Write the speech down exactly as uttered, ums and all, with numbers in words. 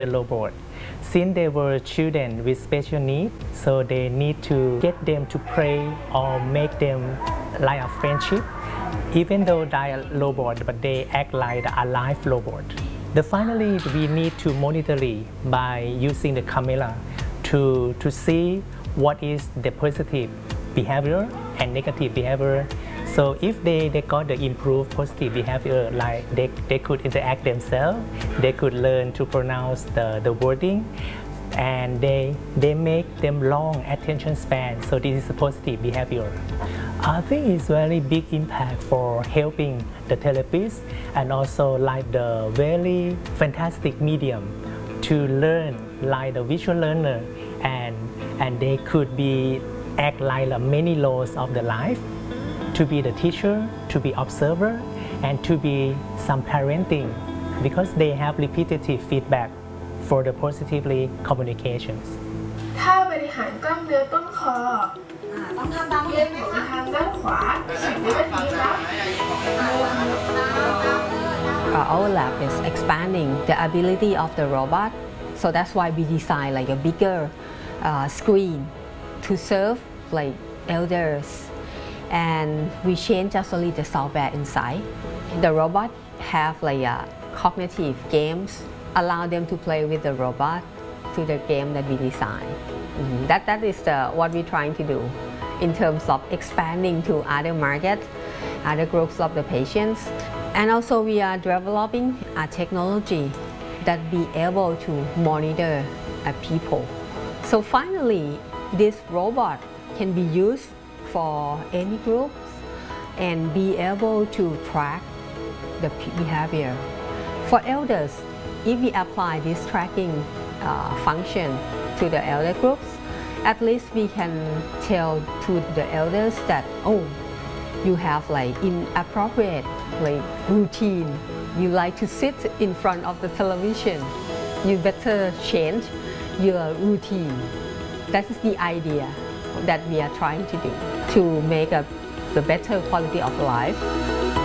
the robot. Since they were children with special needs, so they need to get them to play or make them like a friendship, even though they are robot, but they act like a live robot. The finally, we need to monitor it by using the camera to, to see what is the positive behavior and negative behavior. So if they, they got the improved positive behavior, like they, they could interact themselves, they could learn to pronounce the, the wording, and they, they make them long attention span. So this is a positive behavior. I think it's very big impact for helping the therapists and also like the very fantastic medium to learn like the visual learner, and, and they could be act like the many roles of the life, to be the teacher, to be observer, and to be some parenting, because they have repetitive feedback for the positively communications. ท่าบริหารกล้ามเนื้อต้นคอต้องทำตามเอียงหัวทางด้านขวาสิบวินาทีครับ Our lab is expanding the ability of the robot, so that's why we design like a bigger uh, screen to serve like elders, and we change just only the software inside. The robot have like a cognitive games, allow them to play with the robot to the game that we design. Mm-hmm. That, that is the, what we're trying to do in terms of expanding to other markets, other groups of the patients. And also we are developing a technology that be able to monitor uh, people. So finally, this robot can be used for any groups and be able to track the behavior. For elders, if we apply this tracking uh, function to the elder groups, at least we can tell to the elders that, oh, you have like inappropriate like routine. You like to sit in front of the television. You better change your routine. That is the idea that we are trying to do to make a the better quality of life.